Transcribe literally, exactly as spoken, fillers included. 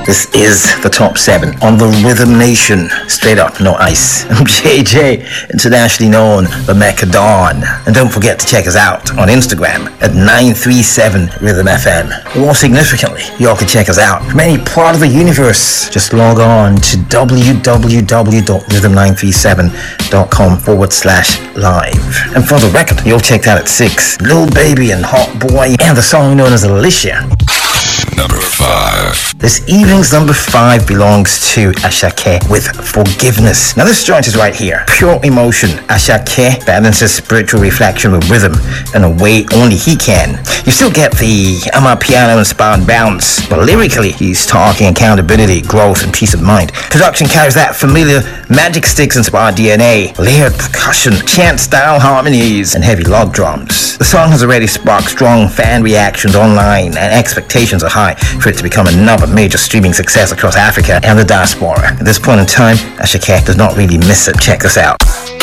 This is the top seven on the Rhythm Nation. Straight up, no ice. I'm J J, internationally known the Mecca Dawn. And don't forget to check us out on Instagram at nine three seven Rhythm F M. More significantly, y'all can check us out from any part of the universe. Just log on to www.rhythm nine three seven dot com forward slash live. And for the record, you'll check that at six. Lil Baby and Hot Boy and the song known as Alicia. Number five. This evening's number five belongs to Ashake with Forgiveness. Now this joint is right here. Pure emotion. Ashake balances spiritual reflection with rhythm in a way only he can. You still get the Amapiano inspired bounce, but lyrically he's talking accountability, growth, and peace of mind. Production carries that familiar Magic Sticks inspired D N A, layered percussion, chant style harmonies, and heavy log drums. The song has already sparked strong fan reactions online, and expectations are high for it to become another major streaming success across Africa and the diaspora. At this point in time, Ashake does not really miss it. Check this out.